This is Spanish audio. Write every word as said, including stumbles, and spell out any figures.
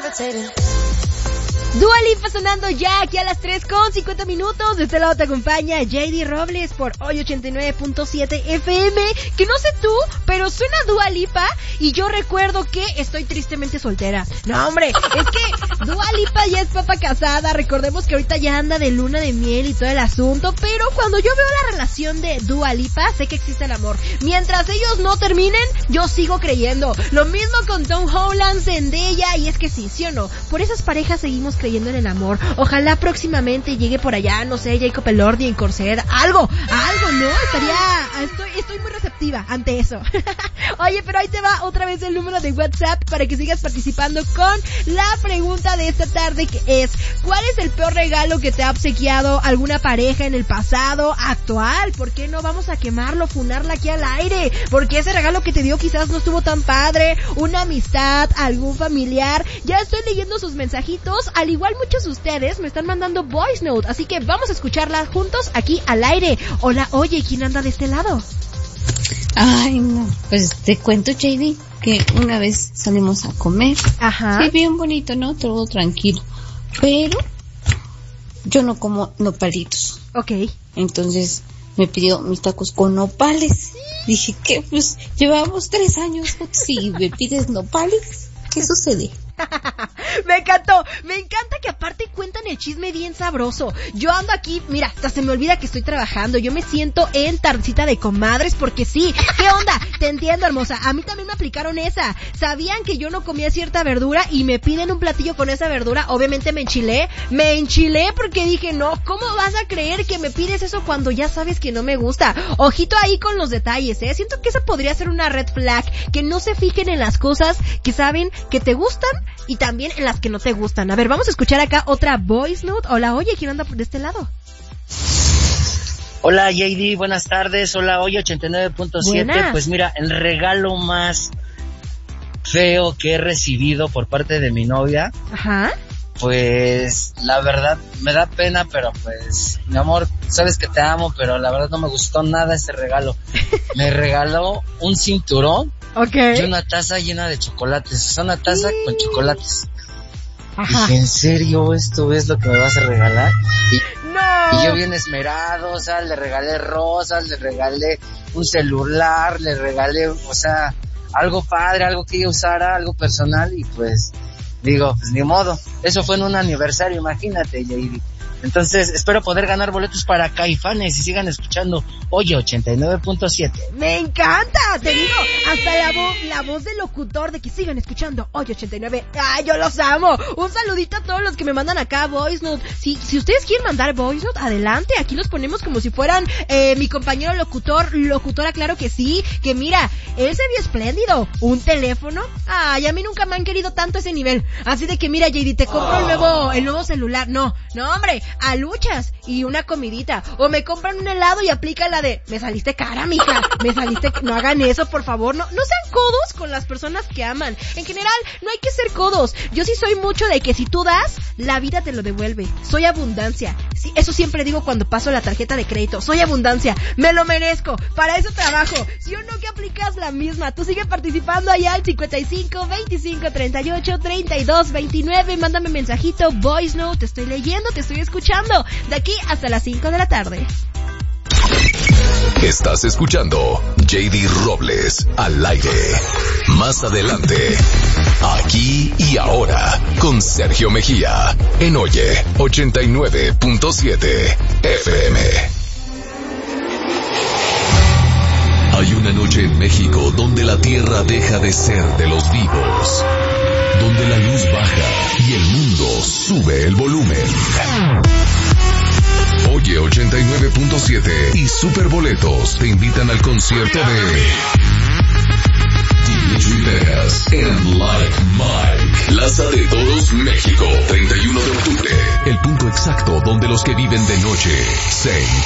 Dua Lipa sonando ya aquí a las tres con cincuenta minutos. De este lado te acompaña J D Robles por hoy ochenta y nueve punto siete F M. Que no sé tú, pero suena Dua Lipa y yo recuerdo que estoy tristemente soltera. No, hombre, es que Dua Lipa ya es papa casada. Recordemos que ahorita ya anda de luna de miel y todo el asunto. Pero cuando yo veo la relación de Dua Lipa, sé que existe el amor. Mientras ellos no terminen, yo sigo creyendo. Lo mismo con Tom Holland, Zendaya. Y es que sí, ¿sí o no? Por esas parejas seguimos creyendo en el amor. Ojalá próximamente llegue por allá, no sé, Jacob Elordi en Corsair, algo, algo, ¿no? Estaría, estoy, estoy muy receptiva ante eso. Oye, pero ahí te va otra vez el número de WhatsApp para que sigas participando con la pregunta de esta tarde, que es: ¿cuál es el peor regalo que te ha obsequiado alguna pareja en el pasado, actual? ¿Por qué no vamos a quemarlo, funarla aquí al aire? Porque ese regalo que te dio quizás no estuvo tan padre, una amistad, algún familiar. Ya estoy leyendo sus mensajitos. Al igual muchos de ustedes me están mandando voice note, así que vamos a escucharla juntos aquí al aire. Hola, oye, ¿quién anda de este lado? Ay, no, pues te cuento, J D, que una vez salimos a comer. Ajá. Sí, bien bonito, ¿no? Todo tranquilo. Pero yo no como nopalitos. Ok. Entonces me pidió mis tacos con nopales. Dije, ¿qué? Pues llevamos tres años. Si me pides nopales, ¿qué sucede? Me encantó, me encanta que aparte cuentan el chisme bien sabroso. Yo ando aquí, mira, hasta se me olvida que estoy trabajando. Yo me siento en tardecita de comadres porque sí. ¿Qué onda? Te entiendo, hermosa. A mí también me aplicaron esa. Sabían que yo no comía cierta verdura y me piden un platillo con esa verdura. Obviamente me enchilé, me enchilé porque dije, no, ¿cómo vas a creer que me pides eso cuando ya sabes que no me gusta? Ojito ahí con los detalles, ¿eh? Siento que esa podría ser una red flag, que no se fijen en las cosas que saben que te gustan y también en las que no te gustan. A ver, vamos a escuchar acá otra voice note. Hola, oye, ¿quién anda de este lado? Hola, J D, buenas tardes. Hola, oye, ochenta y nueve punto siete. Pues mira, el regalo más feo que he recibido por parte de mi novia. Ajá. Pues la verdad me da pena, pero pues mi amor, sabes que te amo, pero la verdad no me gustó nada ese regalo. Me regaló un cinturón, okay, y una taza llena de chocolates. O sea, una taza, sí, con chocolates. Ajá. Dije, ¿en serio esto es lo que me vas a regalar? Y, no. y yo bien esmerado, o sea, le regalé rosas, le regalé un celular, le regalé, o sea, algo padre, algo que ella usara, algo personal, y pues digo, pues ni modo. Eso fue en un aniversario, imagínate, J D. Entonces, espero poder ganar boletos para Caifanes y sigan escuchando Oye ochenta y nueve punto siete. Me encanta, te digo, hasta la voz, la voz del locutor de que sigan escuchando Oye ochenta y nueve. ¡Ay, yo los amo! Un saludito a todos los que me mandan acá voice note. Si, si ustedes quieren mandar voice note, adelante, aquí los ponemos como si fueran eh, mi compañero locutor, locutora, claro que sí, que mira, él se vio espléndido. Un teléfono, ay, a mí nunca me han querido tanto ese nivel. Así de que mira, J D, te compro oh. el nuevo, el nuevo celular. No, no, hombre, a luchas y una comidita. O me compran un helado y aplica la de, me saliste cara, mija, me saliste, no hagan eso, por favor, no, no sean codos con las personas que aman. En general, no hay que ser codos. Yo sí soy mucho de que si tú das, la vida te lo devuelve. Soy abundancia. Sí, eso siempre digo cuando paso la tarjeta de crédito. Soy abundancia, me lo merezco, para eso trabajo. Si o no, que aplicas la misma. Tú sigue participando allá al cincuenta y cinco, veinticinco, treinta y ocho, treinta y dos, veintinueve. Mándame mensajito, voice note, te estoy leyendo, te estoy escuchando. De aquí hasta las cinco de la tarde. Estás escuchando J D Robles al aire. Más adelante, aquí y ahora, con Sergio Mejía, en Oye ochenta y nueve punto siete F M. Hay una noche en México donde la tierra deja de ser de los vivos, donde la luz baja y el mundo sube el volumen. Oye ochenta y nueve punto siete y Superboletos te invitan al concierto de Dimitri Vegas en Like Mike, Plaza de Toros, México, treinta y uno de octubre. El punto exacto donde los que viven de noche se